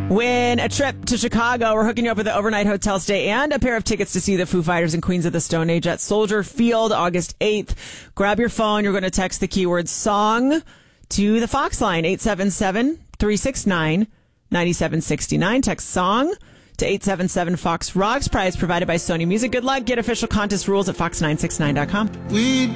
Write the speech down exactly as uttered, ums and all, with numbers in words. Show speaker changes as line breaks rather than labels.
Win a trip to Chicago. We're hooking you up with an overnight hotel stay and a pair of tickets to see the Foo Fighters and Queens of the Stone Age at Soldier Field, August eighth. Grab your phone. You're going to text the keyword song to the Fox line, eight seven seven, three six nine, nine seven six nine. Text song to eight seven seven Fox Rocks. Prize provided by Sony Music. Good luck. Get official contest rules at fox nine six nine dot com. We